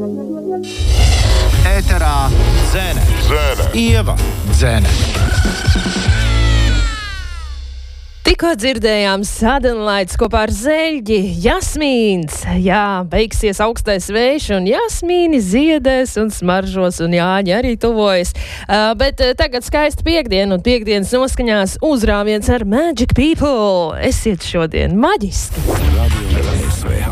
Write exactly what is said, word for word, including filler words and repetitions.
Ēterā Dzene, Dzene, Ieva Dzene. Tikko dzirdējām Sudden Lights kopā ar Zeļģi, Jasmīns. Jā, beigsies augstais vējš un Jasmīni ziedēs un smaržos un Jāņi arī tuvojas. Uh, bet uh, tagad skaista piekdiena un piekdienas noskaņās uzrāviens ar Magic People. Esiet šodien maģiski!